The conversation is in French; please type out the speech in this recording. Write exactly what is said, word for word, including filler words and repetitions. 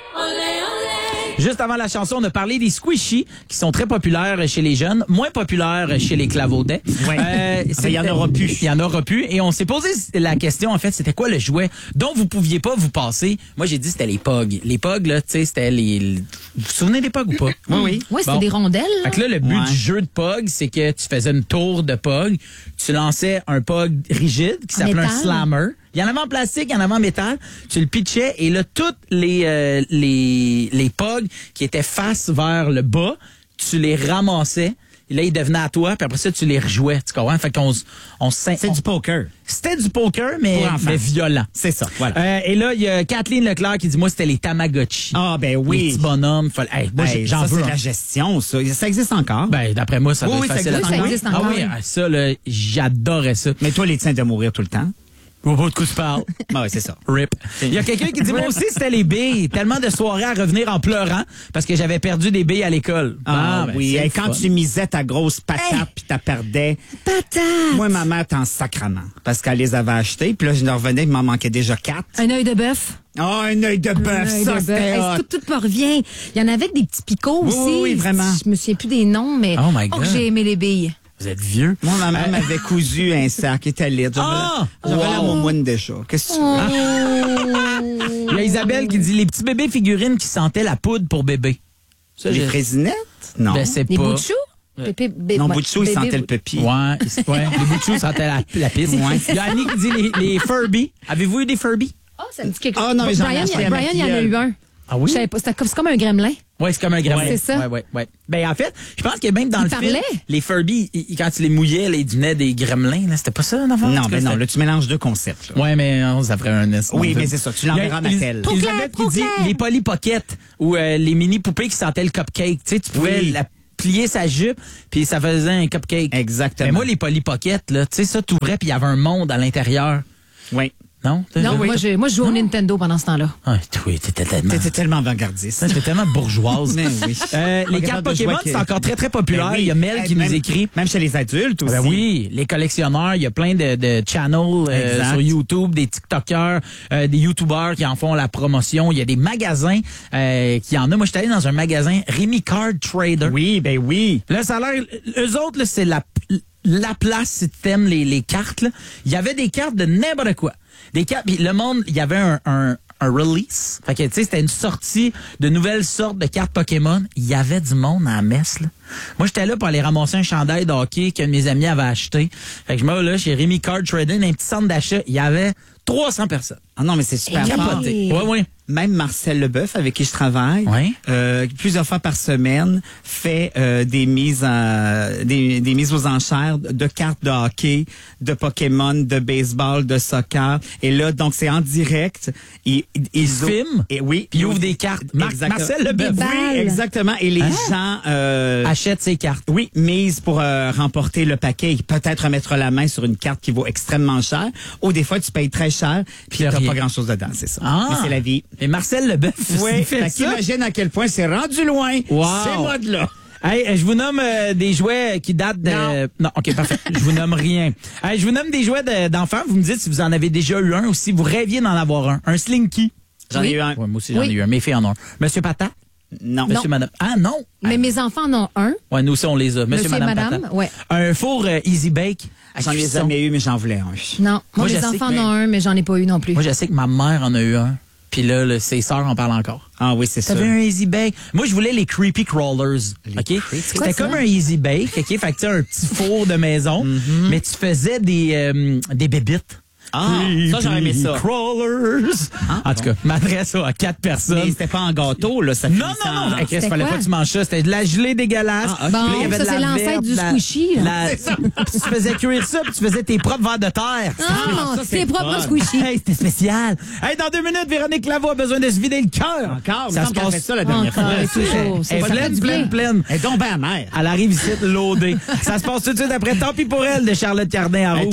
Juste avant la chanson, on a parlé des squishies qui sont très populaires chez les jeunes, moins populaires chez les clavaudets. Ouais. Euh, il y en aura plus. Il y en aura plus. Et on s'est posé la question, en fait, c'était quoi le jouet dont vous pouviez pas vous passer? Moi, j'ai dit c'était les pogs. Les pogs, là, tu sais, c'était les... Vous vous souvenez des pogs ou pas? Oui, oui. Oui, c'était Bon. des rondelles. Fait que là, le but Ouais. du jeu de pog, c'est que tu faisais une tour de pog, tu lançais un pog rigide qui En s'appelait un métal. slammer. Il y en avait en plastique, il y en avait en métal. Tu le pitchais et là, toutes les euh, les les pogs qui étaient face vers le bas, tu les ramassais. Et là, ils devenaient à toi, puis après ça, tu les rejouais. Tu comprends? Fait qu'on s- on s- C'est on- du poker. C'était du poker, mais, Pour enfants. mais violent. C'est ça, voilà. Euh, et là, il y a Kathleen Leclerc qui dit, moi, c'était les Tamagotchi. Ah, ben Les oui. petits bonhommes. Fallait- hey, moi, Hey, j'en ça, veux c'est un. de la gestion, ça. Ça existe encore. Ben, d'après moi, ça Oui, doit oui, être ça facile à existe, trouver. ça existe Ah encore. oui, ah, ça, là, j'adorais ça. Mais toi, les tiens de mourir tout le temps. Au bout de coup, tu parles. Ben oui, c'est ça. Rip. Il y a quelqu'un qui dit, moi aussi, c'était les billes. Tellement de soirées à revenir en pleurant parce que j'avais perdu des billes à l'école. Ah, ben, oui. c'est Hey, le quand fun. tu misais ta grosse patate Hey. puis tu perdais. Patate. Moi, ma mère était en sacrament parce qu'elle les avait achetées. Puis là, je leur revenais, il m'en manquait déjà quatre. Un œil de bœuf. Oh, un œil de Un bœuf, œil ça, de c'était bœuf. hot. Hey, tout, tout me revient. Il y en avait avec des petits picots Oui, aussi. oui, oui, vraiment. Je me souviens plus des noms, mais Oh my God. que j'ai aimé les billes. Vous êtes vieux. Moi, ma mère m'avait cousu un sac, il était laid. J'avais Ah! la, j'avais la Wow. moumoune déjà. Qu'est-ce que tu veux? Il y a Isabelle qui dit, les petits bébés figurines qui sentaient la poudre pour bébé. Ça, Les je- fraisinettes? Non. Ben, c'est Les pas... bouts de chou? Pépé, bé- non, ouais, bout de chou, il bébé- sentait le pépi. Ouais, c'est- ouais. Les bouts de chou sentaient la, la pisse. Ouais. Il y a Annie qui dit les, les Furby. Avez-vous eu des Furby? Ah, ça me dit quelque chose. Ah, non, mais j'en ai Brian, acheté il y a- à ma Brian, il y en a filleule. eu un. Ah oui? Je savais pas. C'était comme, c'est comme un gremlin. Ouais, c'est comme un gremlin. C'est ça. Ouais, ouais, ouais. Ben, en fait, je pense que même dans Il le film, parlait? les Furby, ils- quand tu les mouillais, là, ils devenaient des gremlins, là. C'était pas ça, en avant? Non, ben non, là, tu mélanges deux concepts. là. Ouais, mais non, ça ferait un S. Oui, mais c'est ça, tu l'enverras à Il y a Mattel. Elis- Elisabeth qui dit les Polly Pocket ou euh, les mini poupées qui sentaient le cupcake. Tu sais, tu pouvais Oui. la plier sa jupe puis ça faisait un cupcake. Exactement. Mais moi, les Polly Pocket, là, tu sais, ça t'ouvrais puis il y avait un monde à l'intérieur. Oui. Non? Non, Oui. moi, je, moi, je joue au Nintendo pendant ce temps-là. Ah, oui, t'étais tellement... T'étais tellement avant-gardiste. T'étais tellement bourgeoise. Mais oui. Euh, les Pas cartes capable de Pokémon, jouer c'est avec- encore très, très populaire. Ben oui. Il y a Mel qui Même- nous écrit. Même chez les adultes aussi. Ben oui, les collectionneurs, il y a plein de, de channels euh, Exact. sur YouTube, des TikTokers, euh, des YouTubers qui en font la promotion. Il y a des magasins euh, qui en ont. Moi, je suis allé dans un magasin, Rémi Card Trader. Oui, ben oui. Là, ça a l'air... Eux autres, là, c'est la, la place, si t'aimes les, les cartes. Là. Il y avait des cartes de n'importe quoi. Des cartes... Puis le monde, il y avait un... un un release. Fait que, tu sais, c'était une sortie de nouvelles sortes de cartes Pokémon. Il y avait du monde à la messe, là. Moi, j'étais là pour aller ramasser un chandail de hockey qu'un de mes amis avait acheté. Fait que je me vais là chez Rémi Card Trading, un petit centre d'achat. Il y avait trois cents personnes. Ah non, mais c'est super Hey. fort. Capoté. Ouais, ouais. Même Marcel Leboeuf, avec qui je travaille, Ouais. euh, plusieurs fois par semaine, fait euh, des mises en, des, des mises aux enchères de cartes de hockey, de Pokémon, de baseball, de soccer. Et là, donc c'est en direct. Et, et, Il se filme? Et oui. Puis il ouvre des cartes. Mar- Exactement. Marcel Leboeuf. Des Oui, balles. exactement. Et les gens... Euh, Achète ses cartes. oui, mise pour euh, remporter le paquet. Peut-être remettre la main sur une carte qui vaut extrêmement cher. Ou des fois, tu payes très cher puis y a t'as rien. pas grand-chose dedans, c'est ça. Ah. Mais c'est la vie. Et Marcel Leboeuf, Oui, il fait fait ça. qu'imagine à quel point c'est rendu loin. Wow. C'est moi de là. Hey, euh, je vous nomme euh, des jouets qui datent de... Non. OK, parfait. Je vous nomme rien. Hey, je vous nomme des jouets de- d'enfants. Vous me dites si vous en avez déjà eu un ou si vous rêviez d'en avoir un. Un Slinky. J'en ai eu un. Ouais, moi aussi, j'en Oui. ai eu un. Mes filles en ont un. Monsieur Patate? Non. Monsieur, madame. Ah, non. Mais mes enfants en ont un. Ouais, nous aussi, on les a. Monsieur, Monsieur et madame, madame, Patate. ouais. Un four euh, Easy Bake. à J'en ai cuisson. jamais eu, mais j'en voulais un. Non. Moi, Moi, je mes sais enfants que- en ont un, mais j'en ai pas eu non plus. Moi, je sais que ma mère en a eu un. Puis là, là, ses sœurs en parlent encore. Ah oui, c'est ça. T'avais un Easy Bake. Moi, je voulais les Creepy Crawlers. Les OK? creepy- C'était quoi, comme ça? un Easy Bake. OK? Fait que tu sais, un petit four de maison. Mais tu faisais des, euh, des bébites. Ah, ça, j'aurais aimé ça. Crawlers. en tout cas, m'adresse à quatre Mais personnes. c'était pas en gâteau, là. Ça Non, finissait non, non. en- Hey, Chris, C'était fallait quoi? pas que tu manges ça. C'était de la gelée dégueulasse. Ah, ok. Bon, Puis là, il y avait ça, de la c'est l'ancêtre verve, du la- squishy, là. la- C'est ça. Puis tu faisais cuire ça, puis tu faisais tes propres verres de terre. Ah, ça, c'est c'est propre fun. squishy. Hey, c'était spécial. Hey, dans deux minutes, Véronique Lavoie a besoin de se vider le cœur. Encore? Il me Ça se semble qu'elle a fait passe. ça la dernière Encore fois. et toujours. Elle C'est est pas pleine, du pleine, bien. pleine. Elle est tombée amère. Elle arrive ici, loadée. Ça se passe tout de suite après Tant pis pour elle de Charlotte Cardin à Rouge.